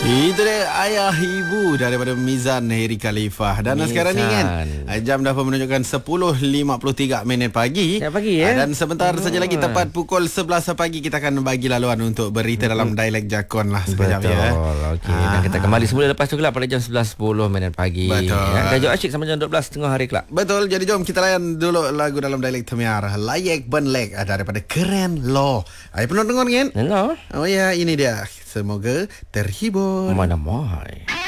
Itu dia ayah ibu daripada Mizan Heri Khalifah. Dan Mizan. sekarang ni kan jam dah pun menunjukkan 10.53 minit pagi. Siap pagi ya. Dan sebentar saja lagi tepat pukul 11 pagi kita akan bagi laluan untuk berita dalam dialek Jakon lah sekejap. Betul. Ya. Okey, dan kita kembali semula lepas tu kelak pada jam 11.10 minit pagi. Betul. Ya, Kajak asyik sampai jam 12 tengah hari kelak. Betul. Jadi jom kita layan dulu lagu dalam dialek Temiar, Layak Benlek daripada Keren Lo. Ayo pernah dengar kan? Hello. Oh ya, ini dia. Semoga terhibur. Mana mai.